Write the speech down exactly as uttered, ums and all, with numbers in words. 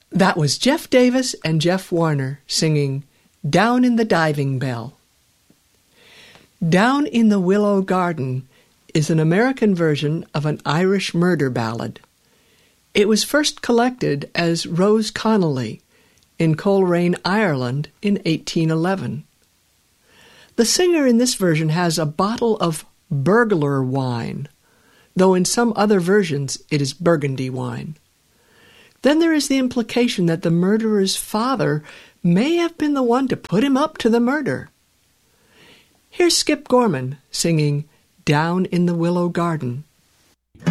That was Jeff Davis and Jeff Warner singing Down in the Diving Bell. Down in the Willow Garden is an American version of an Irish murder ballad. It was first collected as Rose Connolly in Coleraine, Ireland in eighteen eleven. The singer in this version has a bottle of burglar wine, though in some other versions it is Burgundy wine. Then there is the implication that the murderer's father may have been the one to put him up to the murder. Here's Skip Gorman singing Down in the Willow Garden.